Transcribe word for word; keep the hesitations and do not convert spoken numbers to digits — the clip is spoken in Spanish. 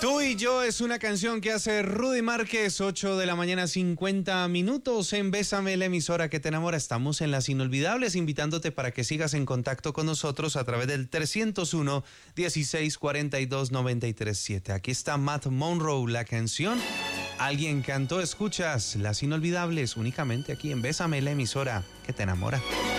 Tú y yo es una canción que hace Rudy Márquez, ocho de la mañana, cincuenta minutos en Bésame, la emisora que te enamora. Estamos en Las Inolvidables, invitándote para que sigas en contacto con nosotros a través del trescientos uno, dieciséis cuarenta y dos, noventa y tres siete. Aquí está Matt Monroe, la canción Alguien cantó. Escuchas Las Inolvidables únicamente aquí en Bésame, la emisora que te enamora.